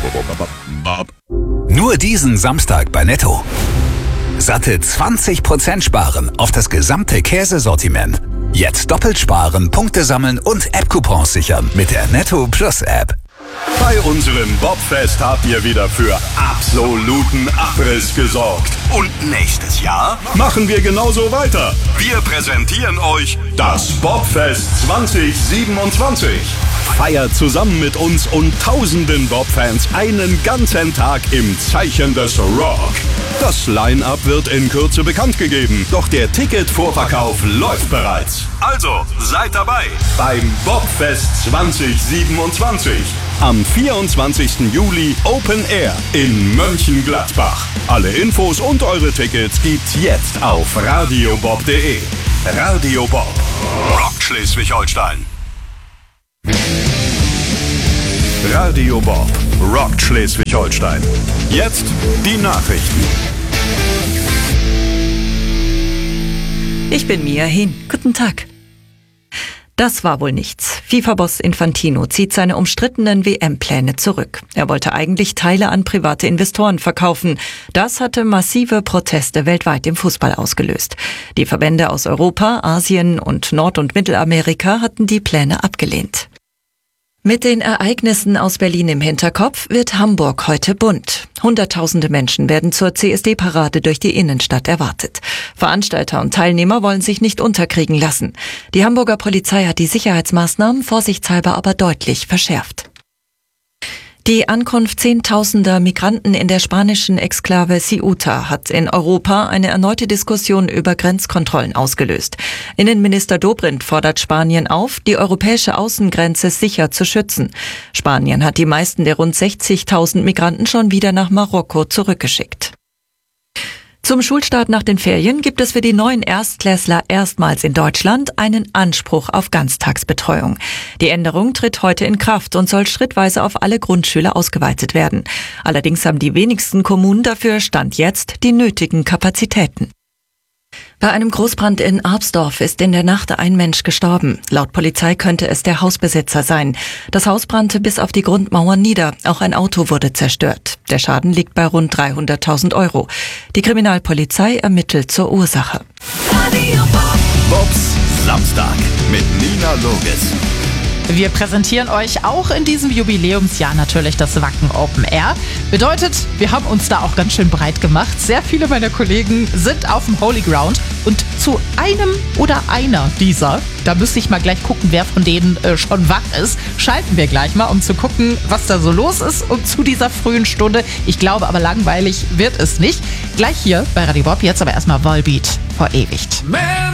Nur diesen Samstag bei Netto. Satte 20% sparen auf das gesamte Käsesortiment. Jetzt doppelt sparen, Punkte sammeln und App-Coupons sichern mit der Netto Plus App. Bei unserem Bobfest habt ihr wieder für absoluten Abriss gesorgt. Und nächstes Jahr machen wir genauso weiter. Wir präsentieren euch das Bobfest 2027. Feiert zusammen mit uns und tausenden Bobfans einen ganzen Tag im Zeichen des Rock. Das Line-Up wird in Kürze bekannt gegeben, doch der Ticketvorverkauf läuft bereits. Also seid dabei beim Bobfest 2027. Am 24. Juli Open Air in Mönchengladbach. Alle Infos und eure Tickets gibt's jetzt auf radiobob.de. Radio Bob, Rock Schleswig-Holstein. Radio Bob, Rock Schleswig-Holstein. Jetzt die Nachrichten. Ich bin Mia Hehn. Guten Tag. Das war wohl nichts. FIFA-Boss Infantino zieht seine umstrittenen WM-Pläne zurück. Er wollte eigentlich Teile an private Investoren verkaufen. Das hatte massive Proteste weltweit im Fußball ausgelöst. Die Verbände aus Europa, Asien und Nord- und Mittelamerika hatten die Pläne abgelehnt. Mit den Ereignissen aus Berlin im Hinterkopf wird Hamburg heute bunt. Hunderttausende Menschen werden zur CSD-Parade durch die Innenstadt erwartet. Veranstalter und Teilnehmer wollen sich nicht unterkriegen lassen. Die Hamburger Polizei hat die Sicherheitsmaßnahmen vorsichtshalber aber deutlich verschärft. Die Ankunft zehntausender Migranten in der spanischen Exklave Ceuta hat in Europa eine erneute Diskussion über Grenzkontrollen ausgelöst. Innenminister Dobrindt fordert Spanien auf, die europäische Außengrenze sicher zu schützen. Spanien hat die meisten der rund 60.000 Migranten schon wieder nach Marokko zurückgeschickt. Zum Schulstart nach den Ferien gibt es für die neuen Erstklässler erstmals in Deutschland einen Anspruch auf Ganztagsbetreuung. Die Änderung tritt heute in Kraft und soll schrittweise auf alle Grundschüler ausgeweitet werden. Allerdings haben die wenigsten Kommunen dafür Stand jetzt die nötigen Kapazitäten. Bei einem Großbrand in Arpsdorf ist in der Nacht ein Mensch gestorben. Laut Polizei könnte es der Hausbesitzer sein. Das Haus brannte bis auf die Grundmauern nieder. Auch ein Auto wurde zerstört. Der Schaden liegt bei rund 300.000 €. Die Kriminalpolizei ermittelt zur Ursache. Bobs Samstag mit Nina Loges. Wir präsentieren euch auch in diesem Jubiläumsjahr natürlich das Wacken Open Air. Bedeutet, wir haben uns da auch ganz schön breit gemacht. Sehr viele meiner Kollegen sind auf dem Holy Ground. Und zu einem oder einer dieser, da müsste ich mal gleich gucken, wer von denen schon wach ist, schalten wir gleich mal, um zu gucken, was da so los ist. Und zu dieser frühen Stunde, ich glaube aber langweilig wird es nicht. Gleich hier bei Radio Bob, jetzt aber erstmal Volbeat, Verewigt.